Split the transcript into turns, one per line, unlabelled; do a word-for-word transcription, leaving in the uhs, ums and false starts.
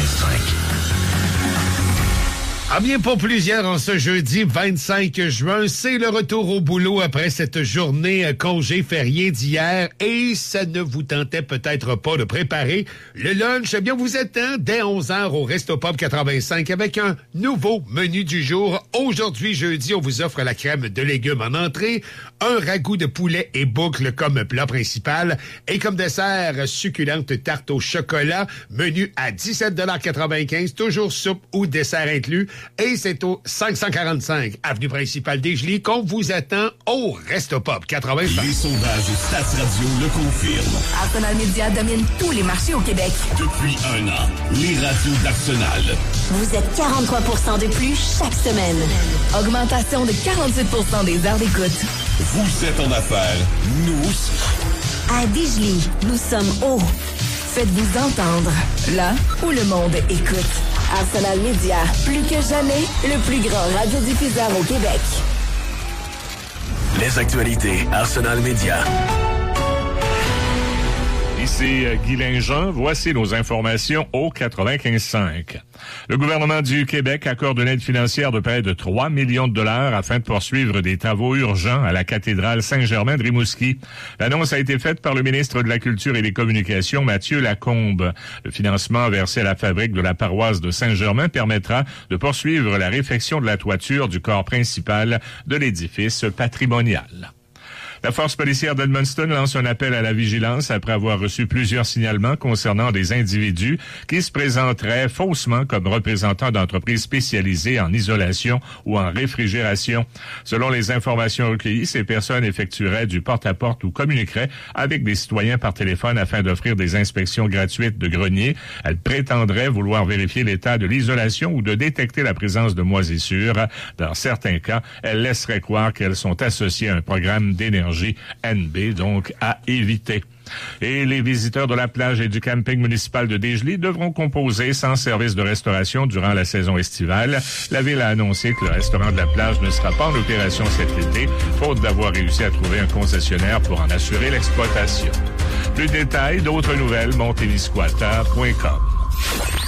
quatre-vingt-cinq.
Ah bien, pour plusieurs, en ce jeudi vingt-cinq juin, c'est le retour au boulot après cette journée congé férié d'hier et ça ne vous tentait peut-être pas de préparer le lunch. Eh bien, vous êtes hein, dès onze heures au Resto Pub quatre-vingt-cinq avec un nouveau menu du jour. Aujourd'hui, jeudi, on vous offre la crème de légumes en entrée, un ragoût de poulet et boucle comme plat principal et comme dessert, succulente tarte au chocolat, menu à dix-sept quatre-vingt-quinze, toujours soupe ou dessert inclus. Et c'est au cinq cent quarante-cinq avenue principale des Gelis qu'on vous attend au Resto Pub quatre-vingt-cinq.
Les sondages Stats Radio le confirment.
Arsenal Media domine tous les marchés au Québec.
Depuis un an, les radios d'Arsenal.
Vous êtes quarante-trois pour cent de plus chaque semaine.
Augmentation de quarante-huit pour cent des heures d'écoute.
Vous êtes en affaires, nous aussi.
À Desjely, nous sommes hauts.
Faites-vous entendre, là où le monde écoute.
Arsenal Media, plus que jamais, le plus grand radiodiffuseur au Québec.
Les actualités Arsenal Media.
Ici Guy Lingent, voici nos informations au quatre-vingt-quinze cinq. Le gouvernement du Québec accorde une aide financière de près de trois millions de dollars afin de poursuivre des travaux urgents à la cathédrale Saint-Germain de Rimouski. L'annonce a été faite par le ministre de la Culture et des Communications, Mathieu Lacombe. Le financement versé à la fabrique de la paroisse de Saint-Germain permettra de poursuivre la réfection de la toiture du corps principal de l'édifice patrimonial. La force policière d'Edmundston lance un appel à la vigilance après avoir reçu plusieurs signalements concernant des individus qui se présenteraient faussement comme représentants d'entreprises spécialisées en isolation ou en réfrigération. Selon les informations recueillies, ces personnes effectueraient du porte-à-porte ou communiqueraient avec des citoyens par téléphone afin d'offrir des inspections gratuites de greniers. Elles prétendraient vouloir vérifier l'état de l'isolation ou de détecter la présence de moisissures. Dans certains cas, elles laisseraient croire qu'elles sont associées à un programme d'énergie N B, donc à éviter. Et les visiteurs de la plage et du camping municipal de Desjely devront composer sans service de restauration durant la saison estivale. La ville a annoncé que le restaurant de la plage ne sera pas en opération cet été, faute d'avoir réussi à trouver un concessionnaire pour en assurer l'exploitation. Plus de détails, d'autres nouvelles, monténisquatter point com.